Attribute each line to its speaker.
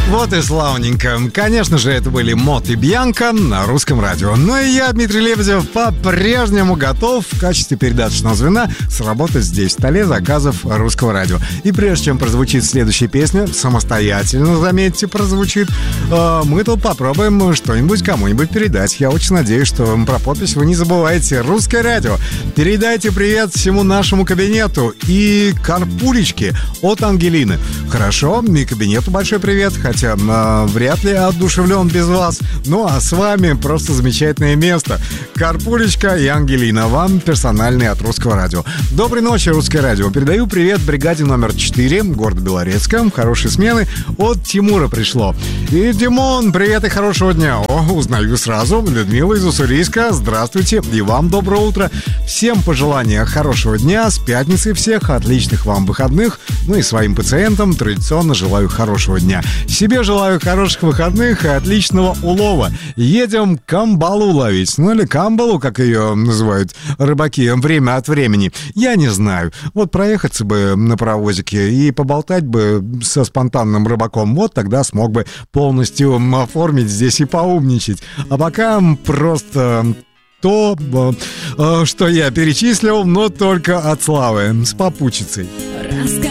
Speaker 1: Вот и славненько. Конечно же, это были Мот и Бьянка на Русском радио. Ну и я, Дмитрий Лебедев, по-прежнему готов в качестве передаточного звена сработать здесь, в столе заказов Русского радио. И прежде чем прозвучит следующая песня, самостоятельно, заметьте, прозвучит, мы тут попробуем что-нибудь кому-нибудь передать. Я очень надеюсь, что про подпись вы не забываете. Русское радио. Передайте привет всему нашему кабинету и карпулечке от Ангелины. Хорошо, и кабинету большой привет, хотя вряд ли одушевлен без вас. Ну а с вами просто замечательное место. Карпулечка и Ангелина, вам персональный от Русского радио. Доброй ночи, Русское радио. Передаю привет бригаде номер 4 города Белорецка. Хорошей смены от Тимура пришло. И Димон, привет и хорошего дня. О, узнаю сразу. Людмила из Уссурийска, здравствуйте. И вам доброе утро. Всем пожелания хорошего дня. С пятницей всех. Отличных вам выходных. Ну и своим пациентам традиционно желаю хорошего дня. Себе желаю хороших выходных и отличного улова. Едем камбалу ловить. Ну или камбалу, как ее называют рыбаки, время от времени. Я не знаю. Вот проехаться бы на паровозике и поболтать бы со спонтанным рыбаком. Вот тогда смог бы полностью оформить здесь и поумничать. А пока просто то, что я перечислил, но только от славы. С попутчицей.